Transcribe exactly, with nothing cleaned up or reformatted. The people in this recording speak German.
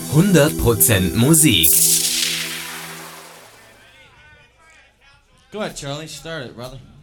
hundert Prozent Musik. Go ahead, Charlie. Start it, brother.